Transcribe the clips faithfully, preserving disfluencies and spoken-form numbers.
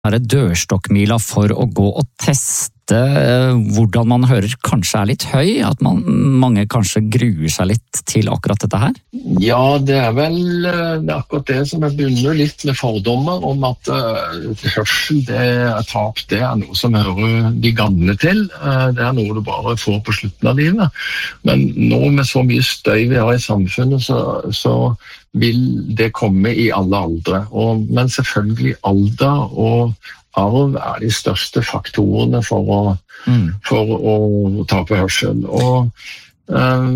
Er det dørstokkmila for å gå og teste hvordan man hører kanskje er litt høy, at man, mange kanskje gruer seg litt til akkurat dette her? Ja, det er vel det er akkurat det som er bunnet litt med fordommer om at uh, hørsel, det er tap, det er noe som hører de gamle til. Uh, det er noe du bare får på slutten av livet. Men nå med så mye støy vi har i samfunnet, så, så vil det komme i alle aldre. Og, men selvfølgelig alder og arv er de største faktorene for å, mm. for å tape hørsel. Og øh,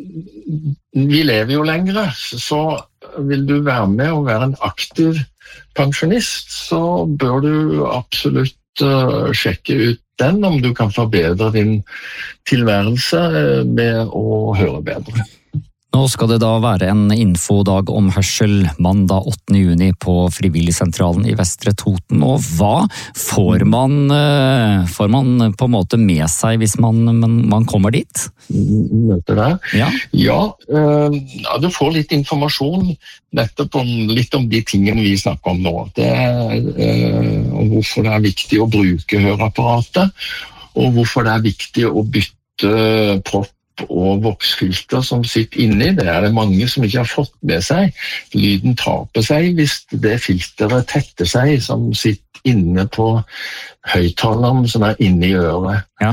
vi lever jo lengre, så vil du være med og være en aktiv pensjonist, så bør du absolutt øh, sjekke ut den, om du kan forbedre din tilværelse med å høre bedre. Nå skal det da være en infodag om hørsel mandag åttende juni på Frivilligsentralen i Vestre Toten. Og hva får man, får man på en måte med seg hvis man, man kommer dit? Møter deg? Ja. Ja, ja, du får litt informasjon nettopp om, litt om de tingene vi snakker om nå. Det er om hvorfor det er viktig å bruke høreapparatet, og hvorfor det er viktig å bytte propp og voksfilter som sitter inni. Det er det mange som ikke har fått med seg. Lyden taper seg hvis det filteret tetter seg som sitter inne på høyttaleren som er inne i øret. Ja.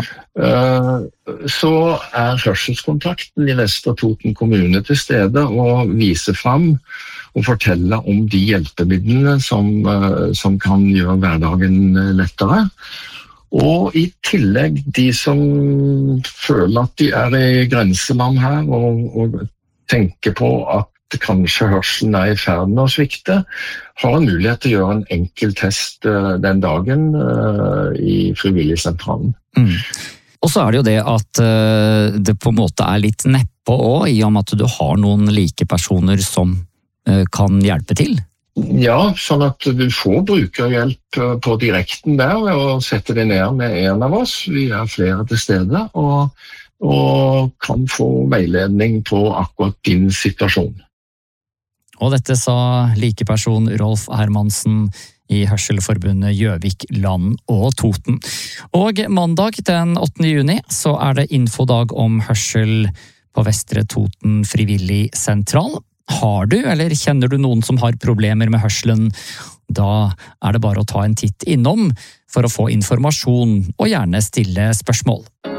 Så er hørselskontakten i Vestre Toten kommune til stede og viser frem og forteller om de hjelpemidlene som, som kan gjøre hverdagen lettere. Og i tillegg de som føler at de er i grenseland her og, og tenker på at kanskje hørselen er i ferd med å svikte, har en mulighet til å gjøre en enkel test den dagen uh, i Frivilligsentralen. Mm. Og så er det jo det at uh, det på en måte er litt neppe også, i og med at du har noen like personer som uh, kan hjelpe til. Ja, sånn at du får brukerhjelp på direkten der ved å sette deg ned med en av oss. Vi er flere til stede og, og kan få veiledning på akkurat din situasjon. Og dette sa likeperson Rolf Hermansen i Hørselforbundet Gjøvik, Land og Toten. Og mandag den åttende juni så er det infodag om hørsel på Vestre Toten Frivilligsentral. Har du, eller kjenner du noen som har problemer med hørselen? Da er det bare å ta en titt innom for å få informasjon og gjerne stille spørsmål.